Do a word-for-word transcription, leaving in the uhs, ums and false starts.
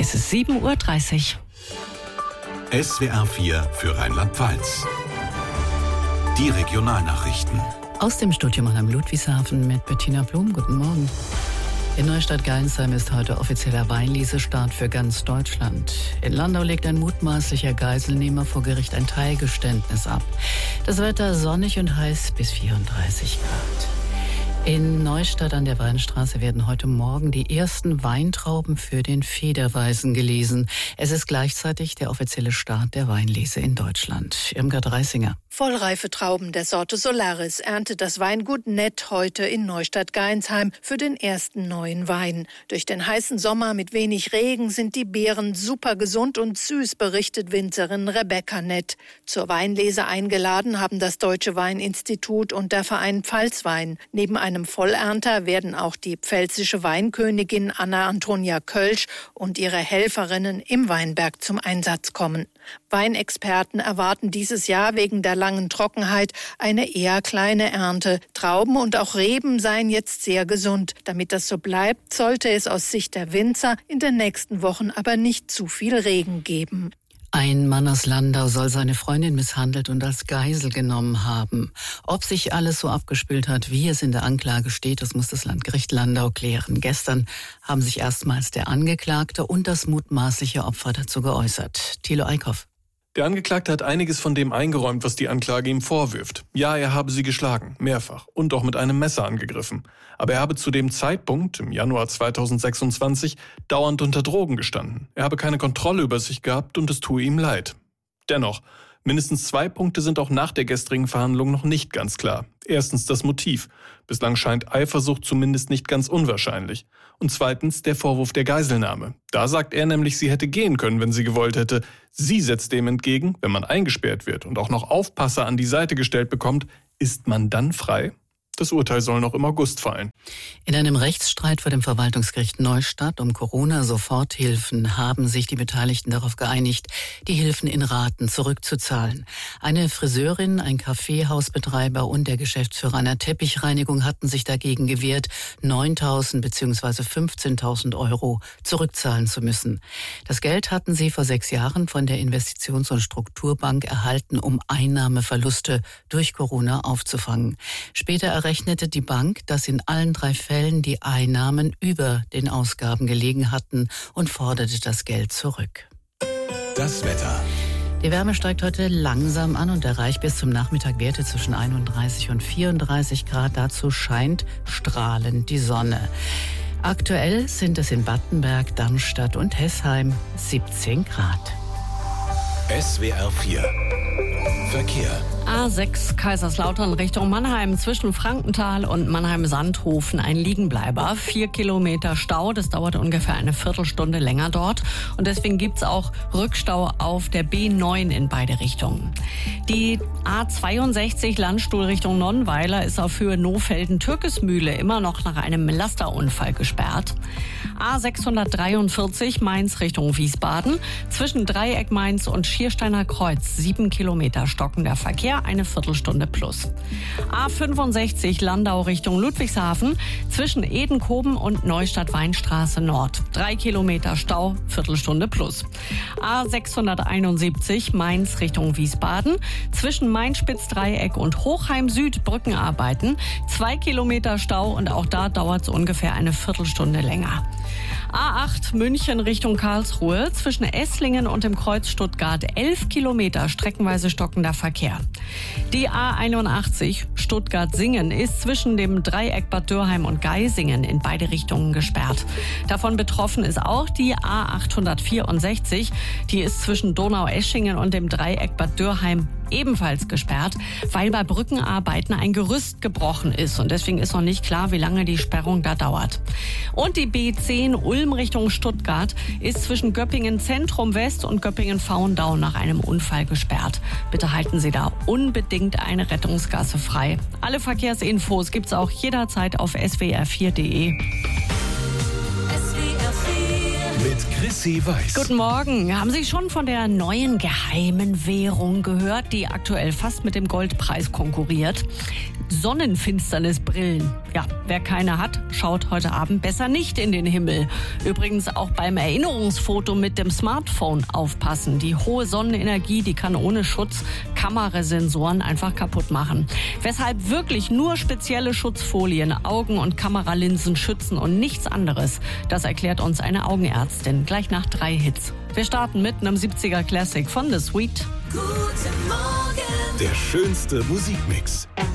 Es ist sieben Uhr dreißig. S W R vier für Rheinland-Pfalz. Die Regionalnachrichten. Aus dem Studio Mannheim Ludwigshafen mit Bettina Blum. Guten Morgen. In Neustadt-Geinsheim ist heute offizieller Weinlesestart für ganz Deutschland. In Landau legt ein mutmaßlicher Geiselnehmer vor Gericht ein Teilgeständnis ab. Das Wetter sonnig und heiß bis vierunddreißig Grad. In Neustadt an der Weinstraße werden heute Morgen die ersten Weintrauben für den Federweisen gelesen. Es ist gleichzeitig der offizielle Start der Weinlese in Deutschland. Irmgard Reisinger. Vollreife Trauben der Sorte Solaris erntet das Weingut Nett heute in Neustadt-Geinsheim für den ersten neuen Wein. Durch den heißen Sommer mit wenig Regen sind die Beeren super gesund und süß, berichtet Winzerin Rebecca Nett. Zur Weinlese eingeladen haben das Deutsche Weininstitut und der Verein Pfalzwein. Neben einem Vollernter werden auch die pfälzische Weinkönigin Anna Antonia Kölsch und ihre Helferinnen im Weinberg zum Einsatz kommen. Weinexperten erwarten dieses Jahr wegen der langen Trockenheit eine eher kleine Ernte. Trauben und auch Reben seien jetzt sehr gesund. Damit das so bleibt, sollte es aus Sicht der Winzer in den nächsten Wochen aber nicht zu viel Regen geben. Ein Mann aus Landau soll seine Freundin misshandelt und als Geisel genommen haben. Ob sich alles so abgespielt hat, wie es in der Anklage steht, das muss das Landgericht Landau klären. Gestern haben sich erstmals der Angeklagte und das mutmaßliche Opfer dazu geäußert. Thilo Eickhoff. Der Angeklagte hat einiges von dem eingeräumt, was die Anklage ihm vorwirft. Ja, er habe sie geschlagen, mehrfach, und auch mit einem Messer angegriffen. Aber er habe zu dem Zeitpunkt, im Januar zweitausendsechsundzwanzig, dauernd unter Drogen gestanden. Er habe keine Kontrolle über sich gehabt und es tue ihm leid. Dennoch, mindestens zwei Punkte sind auch nach der gestrigen Verhandlung noch nicht ganz klar. Erstens das Motiv. Bislang scheint Eifersucht zumindest nicht ganz unwahrscheinlich. Und zweitens der Vorwurf der Geiselnahme. Da sagt er nämlich, sie hätte gehen können, wenn sie gewollt hätte. Sie setzt dem entgegen, wenn man eingesperrt wird und auch noch Aufpasser an die Seite gestellt bekommt, ist man dann frei? Das Urteil soll noch im August fallen. In einem Rechtsstreit vor dem Verwaltungsgericht Neustadt um Corona-Soforthilfen haben sich die Beteiligten darauf geeinigt, die Hilfen in Raten zurückzuzahlen. Eine Friseurin, ein Kaffeehausbetreiber und der Geschäftsführer einer Teppichreinigung hatten sich dagegen gewehrt, neuntausend bzw. fünfzehntausend Euro zurückzahlen zu müssen. Das Geld hatten sie vor sechs Jahren von der Investitions- und Strukturbank erhalten, um Einnahmeverluste durch Corona aufzufangen. Später errechnete die Bank, dass in allen drei Fällen die Einnahmen über den Ausgaben gelegen hatten und forderte das Geld zurück. Das Wetter. Die Wärme steigt heute langsam an und erreicht bis zum Nachmittag Werte zwischen einunddreißig und vierunddreißig Grad. Dazu scheint strahlend die Sonne. Aktuell sind es in Battenberg, Darmstadt und Hessheim siebzehn Grad. S W R vier. Verkehr. A sechs Kaiserslautern Richtung Mannheim zwischen Frankenthal und Mannheim-Sandhofen ein Liegenbleiber. Vier Kilometer Stau, das dauert ungefähr eine Viertelstunde länger dort. Und deswegen gibt's auch Rückstau auf der B neun in beide Richtungen. Die A zweiundsechzig Landstuhl Richtung Nonnweiler ist auf Höhe Nohfelden-Türkesmühle immer noch nach einem Lasterunfall gesperrt. A sechshundertdreiundvierzig Mainz Richtung Wiesbaden zwischen Dreieck Mainz und Schiersteiner Kreuz sieben Kilometer stockender Verkehr, eine Viertelstunde plus. A fünfundsechzig Landau Richtung Ludwigshafen zwischen Edenkoben und Neustadt-Weinstraße Nord. Drei Kilometer Stau, Viertelstunde plus. A sechshunderteinundsiebzig Mainz Richtung Wiesbaden zwischen Mainspitz-Dreieck und Hochheim Süd Brückenarbeiten. Zwei Kilometer Stau und auch da dauert es ungefähr eine Viertelstunde länger. A acht München Richtung Karlsruhe zwischen Esslingen und dem Kreuz Stuttgart elf Kilometer streckenweise stockender Verkehr. Die A einundachtzig Stuttgart-Singen ist zwischen dem Dreieck Bad Dürrheim und Geisingen in beide Richtungen gesperrt. Davon betroffen ist auch die A achthundertvierundsechzig. Die ist zwischen Donaueschingen und dem Dreieck Bad Dürrheim ebenfalls gesperrt, weil bei Brückenarbeiten ein Gerüst gebrochen ist. Und deswegen ist noch nicht klar, wie lange die Sperrung da dauert. Und die B zehn Ulm Richtung Stuttgart ist zwischen Göppingen Zentrum West und Göppingen Faundau nach einem Unfall gesperrt. Bitte halten Sie da unbedingt eine Rettungsgasse frei. Alle Verkehrsinfos gibt's auch jederzeit auf s w r vier punkt d e. Mit Jesse weiß. Guten Morgen. Haben Sie schon von der neuen geheimen Währung gehört, die aktuell fast mit dem Goldpreis konkurriert? Sonnenfinsternisbrillen. Ja, wer keine hat, schaut heute Abend besser nicht in den Himmel. Übrigens auch beim Erinnerungsfoto mit dem Smartphone aufpassen. Die hohe Sonnenenergie, die kann ohne Schutz Kamerasensoren einfach kaputt machen. Weshalb wirklich nur spezielle Schutzfolien, Augen- und Kameralinsen schützen und nichts anderes, das erklärt uns eine Augenärztin. Gleich nach drei Hits. Wir starten mit einem siebziger Classic von The Sweet. Der schönste Musikmix.